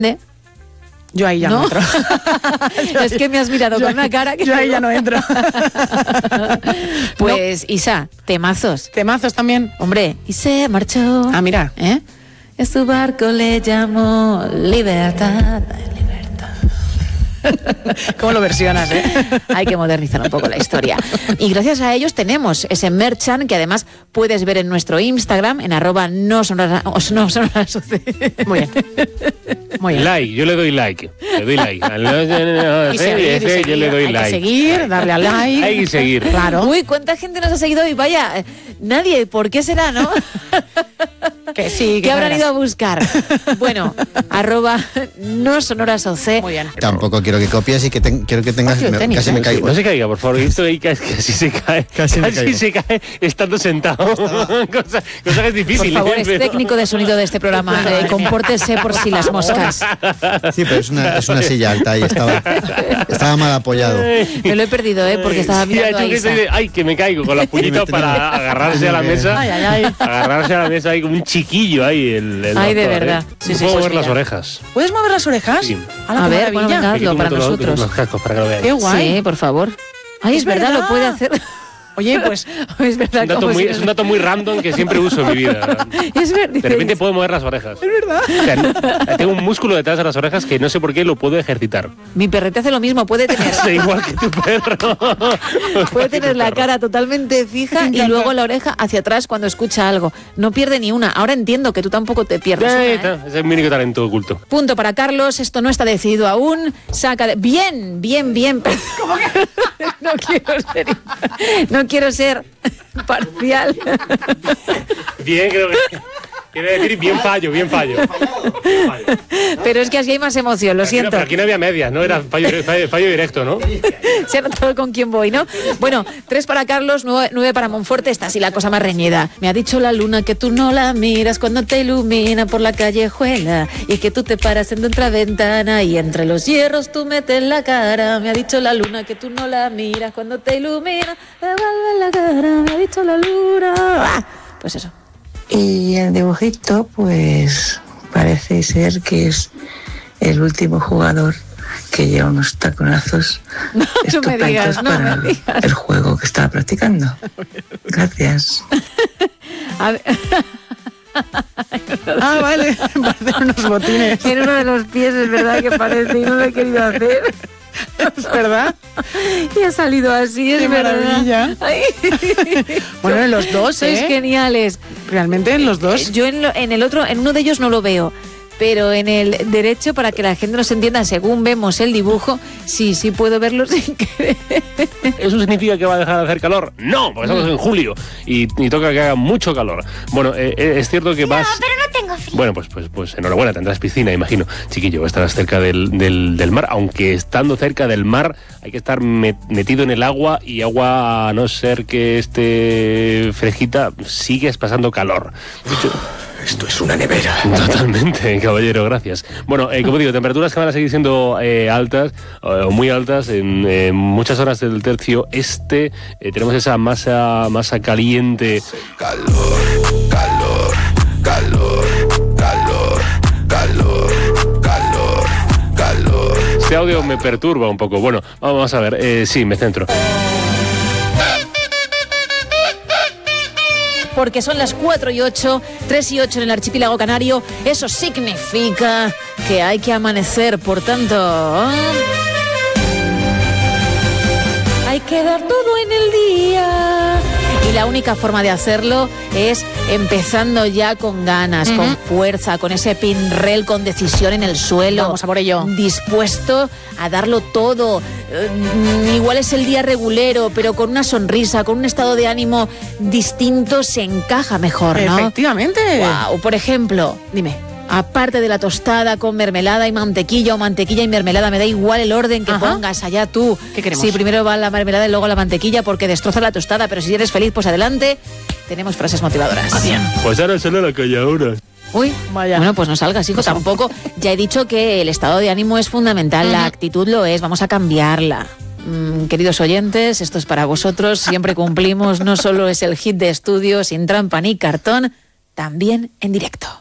Yo ahí ya no entro. Es que me has mirado con una cara que... Yo ahí ya no entro. Pues, no. Isa, temazos. Temazos también. Hombre, y se marchó. Ah, mira. En su barco le llamó Libertad. ¿Cómo lo versionas, Hay que modernizar un poco la historia. Y gracias a ellos tenemos ese merchan que además puedes ver en nuestro Instagram, en @nosonora_soc. Muy bien. Muy bien. Like, yo le doy like. Le doy like. Y seguir, yo le doy hay like. que seguir, darle al like. Hay que seguir. Claro. Uy, ¿cuánta gente nos ha seguido hoy? Vaya, nadie. ¿Por qué será, no? Que sí. ¿Qué habrán ido a buscar? Bueno, @nosonora_soc. Muy bien. Tampoco quiero que copies y que quiero que tengas... Casi me caigo. No se caiga, por favor. Esto ahí casi se cae. Casi se cae estando sentado. cosa que es difícil. Por favor, es técnico de sonido de este programa. Compórtese por si las moscas. Sí, pero es una silla alta y estaba mal apoyado. Me lo he perdido, porque estaba mirando a Isa. Ay, que me caigo con la puñita para agarrarse a la mesa. Ay. Agarrarse a la mesa ahí como un chiquillo ahí. Ay, de verdad. Sí, puedo mover las orejas. ¿Puedes mover las orejas? Sí. A ver, bueno, venga, hazlo para nosotros. Los cascos para que lo veáis. Qué guay. Sí, por favor. Ay, es verdad, lo puede hacer. Oye, pues es verdad. Es un dato muy random que siempre uso en mi vida. Es verdad. De repente puedo mover las orejas. Es verdad. O sea, tengo un músculo detrás de las orejas que no sé por qué lo puedo ejercitar. Mi perrete hace lo mismo, puede tener. Es igual que tu perro. Puede tener la cara totalmente fija y luego la oreja hacia atrás cuando escucha algo. No pierde ni una. Ahora entiendo que tú tampoco te pierdes una, Es un único talento oculto. Punto para Carlos. Esto no está decidido aún. Bien. ¿Cómo que? No quiero ser parcial. Bien, creo que... Quiere decir bien fallo. Pero es que así hay más emoción, lo siento. Pero aquí no había medias, ¿no? Era fallo directo, ¿no? Se ha notado con quién voy, ¿no? Bueno, 3 para Carlos, 9 para Monforte. Esta sí la cosa más reñida. Me ha dicho la luna que tú no la miras cuando te ilumina por la callejuela y que tú te paras en otra ventana y entre los hierros tú metes la cara. Me ha dicho la luna que tú no la miras cuando te ilumina, devuelve la cara. Me ha dicho la luna. Pues eso. Y el dibujito, pues parece ser que es el último jugador que lleva unos taconazos estupendos para el juego que estaba practicando. Gracias. A ver. Vale. Parecen unos botines. En uno de los pies, es verdad que parece, y no lo he querido hacer. ¿Es verdad? Y ha salido así, es verdad. Maravilla. Bueno, en los dos, Sois geniales. Realmente en los dos. Yo en el otro, en uno de ellos no lo veo. Pero en el derecho, para que la gente nos entienda, según vemos el dibujo, sí puedo verlo sin querer. ¿Eso significa que va a dejar de hacer calor? No, porque estamos en julio y toca que haga mucho calor. Bueno, es cierto que vas... No, pero no tengo frío. Bueno, pues enhorabuena, tendrás piscina, imagino. Chiquillo, estarás cerca del mar, aunque estando cerca del mar hay que estar metido en el agua y agua, a no ser que esté fresquita, sigues pasando calor. Esto es una nevera. Totalmente, caballero, gracias. Bueno, como digo, temperaturas que van a seguir siendo altas, o muy altas, en muchas horas del tercio este. Tenemos esa masa caliente. Calor. Este audio me perturba un poco. Bueno, vamos a ver. Sí, me centro. Porque son las 4:08, 3:08 en el archipiélago canario. Eso significa que hay que amanecer, por tanto... hay que dar todo en el día. Y la única forma de hacerlo es empezando ya con ganas, con fuerza, con ese pinrel, con decisión en el suelo. Vamos a por ello. Dispuesto a darlo todo. Igual es el día regulero, pero con una sonrisa, con un estado de ánimo distinto se encaja mejor, ¿no? Efectivamente. Wow, por ejemplo, dime. Aparte de la tostada con mermelada y mantequilla o mantequilla y mermelada, me da igual el orden que pongas, allá tú. ¿Qué queremos? Si primero va la mermelada y luego la mantequilla porque destroza la tostada, pero si eres feliz, pues adelante. Tenemos frases motivadoras. Bien. Pues ahora sale la calle ahora. Uy, vaya. Bueno, pues no salgas, hijo, tampoco. Ya he dicho que el estado de ánimo es fundamental, la actitud lo es, vamos a cambiarla. Queridos oyentes, esto es para vosotros, siempre cumplimos, no solo es el hit de estudio sin trampa ni cartón, también en directo.